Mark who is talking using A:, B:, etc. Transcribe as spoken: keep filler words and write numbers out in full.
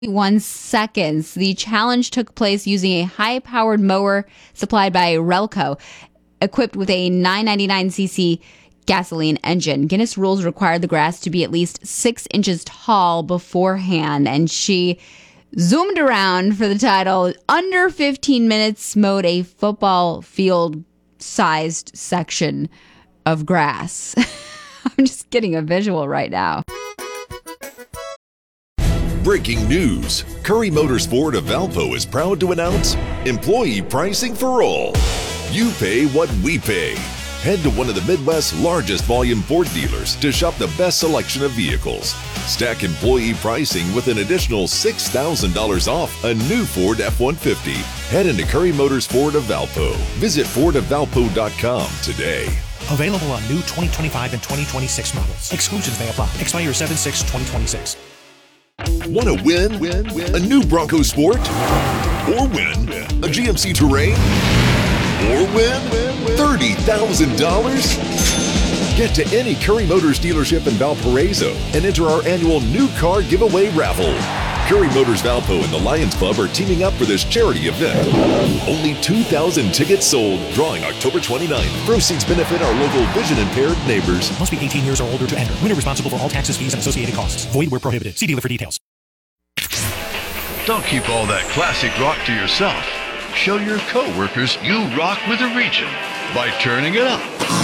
A: One seconds. The challenge took place using a high-powered mower supplied by Relco, equipped with a nine ninety-nine c c gasoline engine. Guinness rules required the grass to be at least six inches tall beforehand, and she zoomed around for the title. Under fifteen minutes, mowed a football field-sized section of grass. I'm just getting a visual right now.
B: Breaking news. Curry Motors Ford of Valpo is proud to announce employee pricing for all. You pay what we pay. Head to one of the Midwest's largest volume Ford dealers to shop the best selection of vehicles. Stack employee pricing with an additional six thousand dollars off a new Ford F one fifty. Head into Curry Motors Ford of Valpo. Visit ford of valpo dot com today.
C: Available on new twenty twenty-five and twenty twenty-six models. Exclusions may apply. Expire seven six twenty twenty-six.
B: Want to win? win? Win? A new Bronco Sport? Or win? A G M C Terrain? Or win? thirty thousand dollars? Get to any Curry Motors dealership in Valparaiso and enter our annual new car giveaway raffle. Curry Motors Valpo and the Lions Club are teaming up for this charity event. Only two thousand tickets sold, drawing October twenty-ninth. Proceeds benefit our local vision-impaired neighbors.
C: Must be eighteen years or older to enter. Winner responsible for all taxes, fees, and associated costs. Void where prohibited. See dealer for details.
D: Don't keep all that classic rock to yourself. Show your co-workers you rock with a region by turning it up.